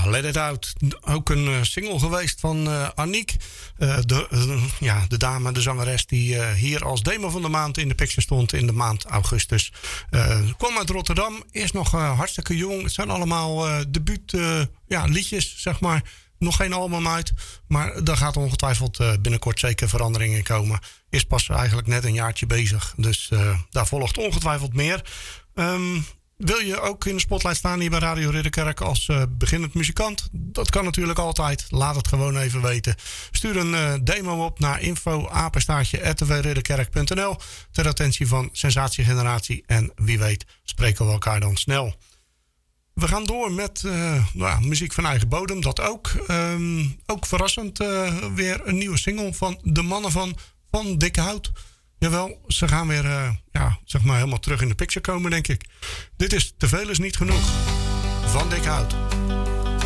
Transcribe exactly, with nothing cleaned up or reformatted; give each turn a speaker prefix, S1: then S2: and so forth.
S1: Let It Out. Ook een uh, single geweest van uh, Aniek. Uh, de, uh, ja, de dame, de zangeres die uh, hier als demo van de maand in de picture stond in de maand augustus. Uh, kwam uit Rotterdam. Is nog uh, hartstikke jong. Het zijn allemaal uh, debuut uh, ja, liedjes, zeg maar. Nog geen album uit. Maar daar gaat ongetwijfeld uh, binnenkort zeker verandering in komen. Is pas eigenlijk net een jaartje bezig. Dus uh, daar volgt ongetwijfeld meer. Um, Wil je ook in de spotlight staan hier bij Radio Ridderkerk als uh, beginnend muzikant? Dat kan natuurlijk altijd. Laat het gewoon even weten. Stuur een uh, demo op naar info apenstaartje r t w ridderkerk punt n l ter attentie van Sensatiegeneratie. En wie weet spreken we elkaar dan snel. We gaan door met uh, nou, muziek van eigen bodem. Dat ook. Um, ook verrassend uh, weer een nieuwe single van de mannen van, van Dikke Hout. Jawel, ze gaan weer uh, ja, zeg maar helemaal terug in de picture komen, denk ik. Dit is Te veel is niet genoeg van Dikke Hout.